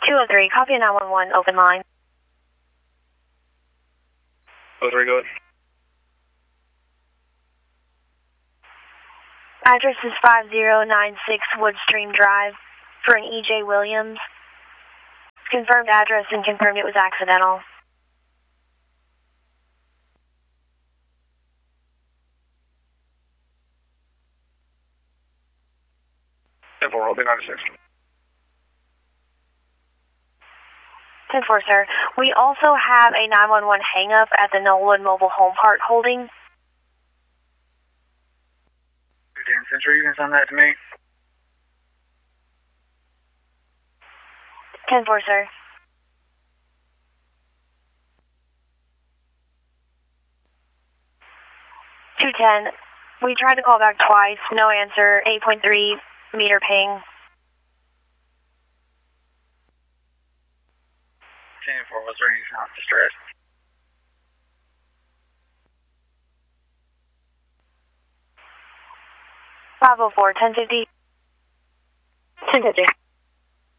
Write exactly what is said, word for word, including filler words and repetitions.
two oh three, copy nine one one, open line. oh three, go ahead. Address is five oh nine six Woodstream Drive for an E J Williams. Confirmed address and confirmed it was accidental. ten four, holding ninety-six. ten four, sir. We also have a nine one one hang-up at the Nolan Mobile Home Park holding. Dan Central, you can send that to me. ten four, sir. two ten. We tried to call back twice. No answer. eight point three meter ping. ten four, was there any sound distress? five oh four, ten fifty. ten fifty.